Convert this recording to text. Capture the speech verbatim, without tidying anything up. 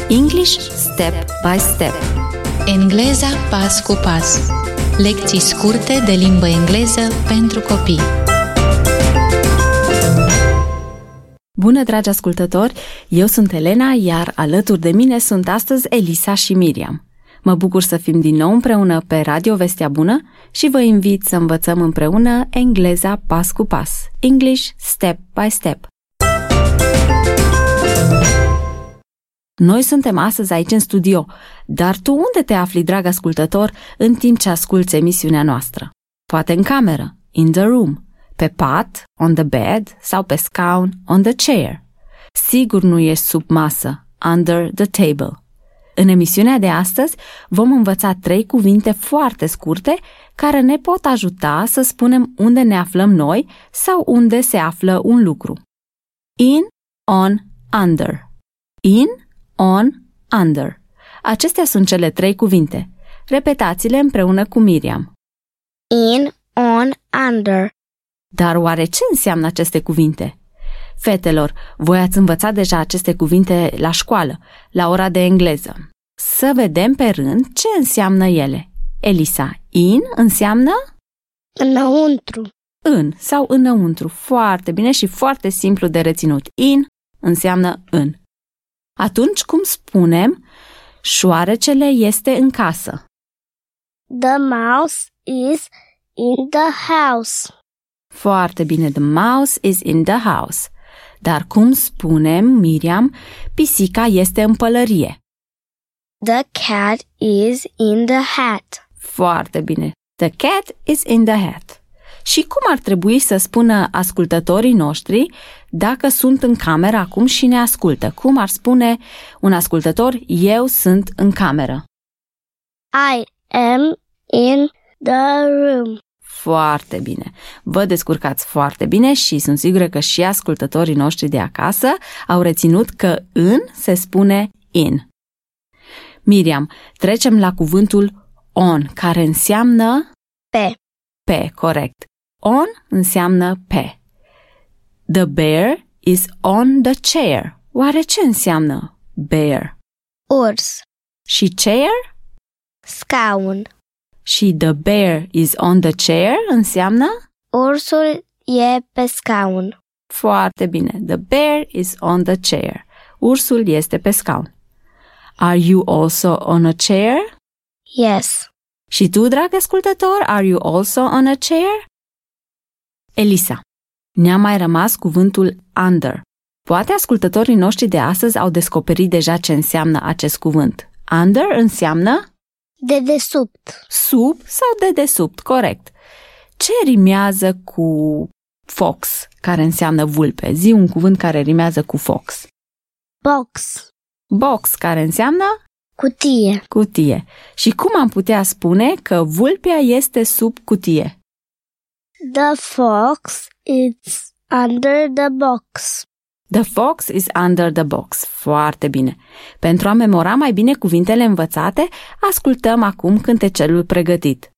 English Step by Step. Engleza pas cu pas. Lecții scurte de limbă engleză pentru copii. Bună, dragi ascultători! Eu sunt Elena, iar alături de mine sunt astăzi Elisa și Miriam. Mă bucur să fim din nou împreună pe Radio Vestea Bună și vă invit să învățăm împreună engleza pas cu pas. English Step by Step. Noi suntem astăzi aici în studio, dar tu unde te afli, drag ascultător, în timp ce asculți emisiunea noastră? Poate în cameră, in the room, pe pat, on the bed sau pe scaun, on the chair. Sigur nu ești sub masă, under the table. În emisiunea de astăzi vom învăța trei cuvinte foarte scurte care ne pot ajuta să spunem unde ne aflăm noi sau unde se află un lucru. In, on, under. In, on, under. Acestea sunt cele trei cuvinte. Repetați-le împreună cu Miriam. In, on, under. Dar oare ce înseamnă aceste cuvinte? Fetelor, voi ați învățat deja aceste cuvinte la școală, la ora de engleză. Să vedem pe rând ce înseamnă ele. Elisa, in înseamnă? Înăuntru. În sau înăuntru. Foarte bine și foarte simplu de reținut. In înseamnă în. Atunci cum spunem, șoarecele este în casă? The mouse is in the house. Foarte bine, the mouse is in the house. Dar cum spunem, Miriam, pisica este în pălărie? The cat is in the hat. Foarte bine, the cat is in the hat. Și cum ar trebui să spună ascultătorii noștri dacă sunt în cameră acum și ne ascultă? Cum ar spune un ascultător, eu sunt în cameră? I am in the room. Foarte bine. Vă descurcați foarte bine și sunt sigură că și ascultătorii noștri de acasă au reținut că în se spune in. Miriam, trecem la cuvântul on, care înseamnă Pe. pe, corect. On înseamnă pe. The bear is on the chair. Oare ce înseamnă bear? Urs. Și chair? Scaun. Și the bear is on the chair înseamnă? Ursul e pe scaun. Foarte bine. The bear is on the chair. Ursul este pe scaun. Are you also on a chair? Yes. Și tu, drag ascultător, are you also on a chair? Elisa, ne-a mai rămas cuvântul under. Poate ascultătorii noștri de astăzi au descoperit deja ce înseamnă acest cuvânt. Under înseamnă? Dedesubt. Sub sau dedesubt, corect. Ce rimează cu fox, care înseamnă vulpe? Zi un cuvânt care rimează cu fox. Box. Box, care înseamnă? Cutie. Cutie. Și cum am putea spune că vulpea este sub cutie? The fox is under the box. The fox is under the box. Foarte bine. Pentru a memora mai bine cuvintele învățate, ascultăm acum cântecelul pregătit.